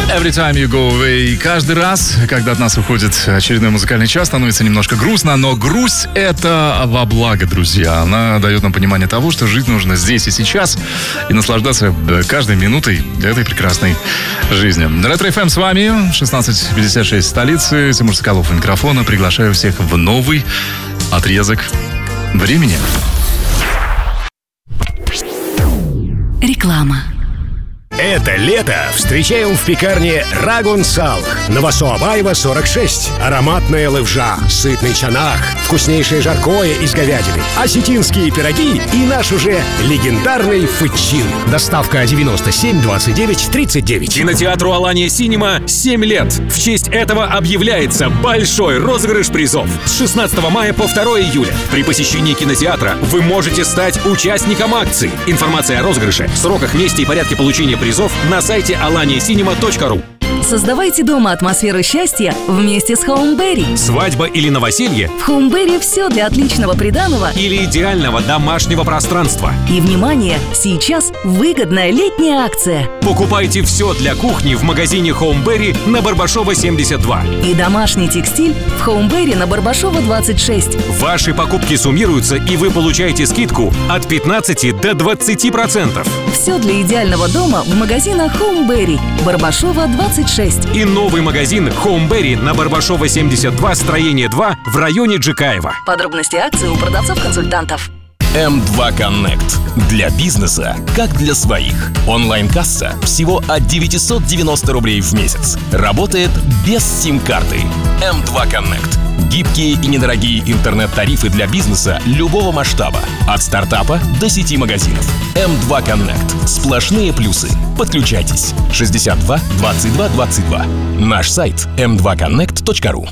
Every time you go away. Каждый раз, когда от нас уходит очередной музыкальный час, становится немножко грустно, но грусть — это во благо, друзья. Она дает нам понимание того, что жить нужно здесь и сейчас и наслаждаться каждой минутой этой прекрасной жизни. Ретро-ФМ с вами, 16:56 столицы. Тимур Соколов у микрофона. Приглашаю всех в новый отрезок времени. Реклама. Это лето встречаем в пекарне Рагун Салх. Новосоабаева, 46. Ароматная левжа, сытный чанах, вкуснейшее жаркое из говядины, осетинские пироги и наш уже легендарный фычин. Доставка 97 29 39. Кинотеатру Алания Синема 7 лет. В честь этого объявляется большой розыгрыш призов. С 16 мая по 2 июля. При посещении кинотеатра вы можете стать участником акции. Информация о розыгрыше, сроках, месте и порядке получения призов на сайте alaniacinema.ru. Создавайте дома атмосферу счастья вместе с Хоумберри. Свадьба или новоселье? В Хоумберри все для отличного приданого Или идеального домашнего пространства? и, внимание, сейчас выгодная летняя акция. Покупайте все для кухни в магазине Хоумберри на Барбашова 72. И домашний текстиль в Хоумберри на Барбашова 26. Ваши покупки суммируются, и вы получаете скидку от 15 до 20%. Все для идеального дома в магазинах Хоумберри, Барбашова 26. И новый магазин Хоумберри на Барбашова 72, строение 2 в районе Джикаева. Подробности акции у продавцов-консультантов. М2 Connect. Для бизнеса, как для своих. Онлайн-касса всего от 990 рублей в месяц. Работает без сим-карты. М2 Connect. Гибкие и недорогие интернет-тарифы для бизнеса любого масштаба. От стартапа до сети магазинов. М2 Connect. Сплошные плюсы. Подключайтесь. 62 22 22. Наш сайт m2connect.ru.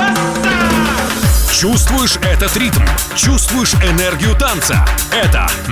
Чувствуешь этот ритм? Чувствуешь энергию танца? Это